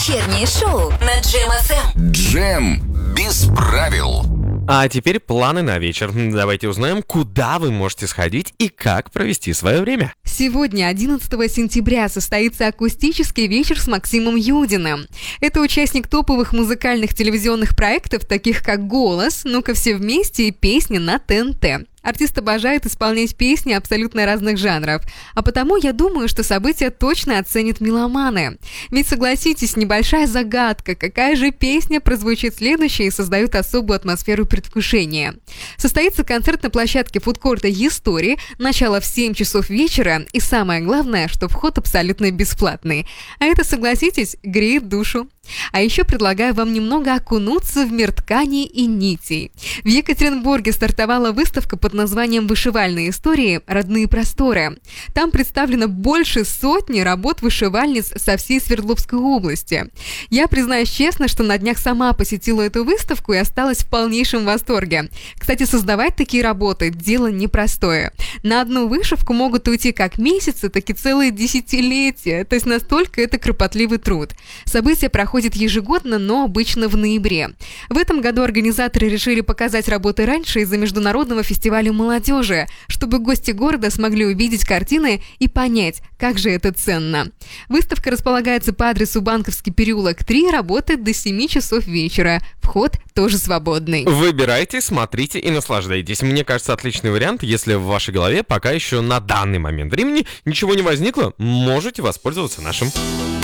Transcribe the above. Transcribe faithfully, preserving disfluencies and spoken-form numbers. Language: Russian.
Вечернее шоу на Джем эф эм. Джем без правил. А теперь планы на вечер. Давайте узнаем, куда вы можете сходить и как провести свое время. Сегодня, одиннадцатого сентября, состоится акустический вечер с Максимом Юдиным. Это участник топовых музыкальных телевизионных проектов, таких как «Голос», «Ну-ка все вместе» и «Песни» на тэ эн тэ. Артист обожает исполнять песни абсолютно разных жанров, а потому я думаю, что событие точно оценят меломаны. Ведь, согласитесь, небольшая загадка, какая же песня прозвучит следующей и создает особую атмосферу предвкушения. Состоится концерт на площадке фудкорта «Истории», начало в семь часов вечера, и самое главное, что вход абсолютно бесплатный. А это, согласитесь, греет душу. А еще предлагаю вам немного окунуться в мир тканей и нитей. В Екатеринбурге стартовала выставка под названием «Вышивальные истории. Родные просторы». Там представлено больше сотни работ вышивальниц со всей Свердловской области. Я признаюсь честно, что на днях сама посетила эту выставку и осталась в полнейшем восторге. Кстати, создавать такие работы – дело непростое. На одну вышивку могут уйти как месяцы, так и целые десятилетия. То есть настолько это кропотливый труд. Событие проходит ежегодно, но обычно в ноябре. В этом году организаторы решили показать работы раньше из-за международного фестиваля молодежи, чтобы гости города смогли увидеть картины и понять, как же это ценно. Выставка располагается по адресу Банковский переулок три, работает до семи часов вечера. Вход тоже свободный. Выбирайте, смотрите и наслаждайтесь. Мне кажется, отличный вариант, если в вашей голове пока еще на данный момент времени ничего не возникло, можете воспользоваться нашим.